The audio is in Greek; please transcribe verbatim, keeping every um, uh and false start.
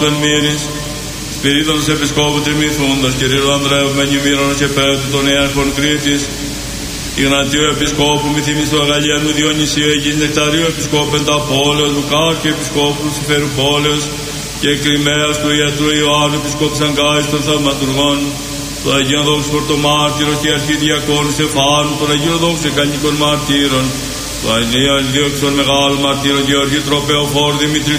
των μύρης, Σπυρίδων της Επισκόπου Τριμηθούντος, Κυρίου Ανδρέου Μενιουμήρων και Πέτου των Ιάρχων Κρήτης, Ιγνατίου Επισκόπου Μυθυμιστού Αγαλιανού Διονυσίου Αιγής Νεκταρίου Επισκόπου Πενταπόλεως, Λουκάρκου Επισκόπου Λουciferu Πόλεως και Κρυμαίας του Ιατρού Ιωάννου Επισκόπου Σαγκάης των Θαυματουργών, των Αγίων Δόξου Πορτομάρτυρος και Αρχιδιακόνου Στεφάνου, των Αγίων Δόξου Εκανικών Μαρτύρων, των Αγίων Διώξεων Μεγάλων Μαρτύρων Γεωργίου Τροπεοφόρου Δημητρίου